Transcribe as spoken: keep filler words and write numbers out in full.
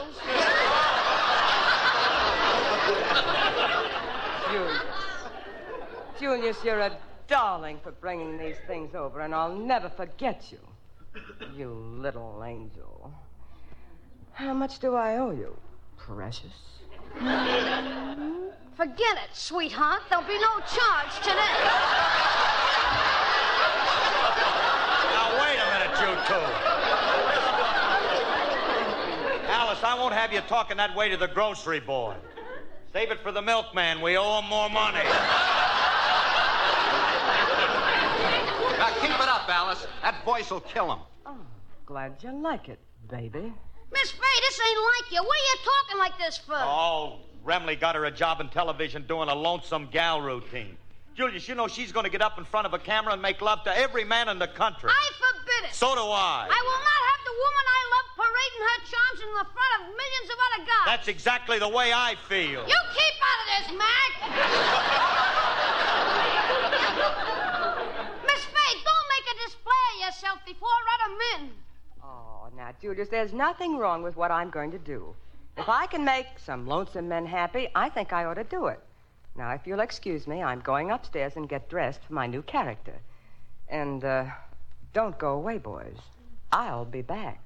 bottles. Julius. Julius, you're a darling for bringing these things over, and I'll never forget you. You little angel. How much do I owe you, precious? Forget it, sweetheart. There'll be no charge today. Now, wait a minute, you two. Alice, I won't have you talking that way to the grocery boy. Save it for the milkman. We owe him more money. Now, keep it up, Alice. That voice will kill him. Oh, glad you like it, baby. Miss Fay, this ain't like you. What are you talking like this for? Oh, Remley got her a job in television doing a lonesome gal routine. Julius, you know she's going to get up in front of a camera and make love to every man in the country. I forbid it. So do I. I will not have the woman I love parading her charms in the front of millions of other guys. That's exactly the way I feel. You keep out of this, Mac. Miss Fay, don't make a display of yourself before other men. Oh, now, Julius, there's nothing wrong with what I'm going to do. If I can make some lonesome men happy, I think I ought to do it. Now, if you'll excuse me, I'm going upstairs and get dressed for my new character. And, uh, don't go away, boys. I'll be back.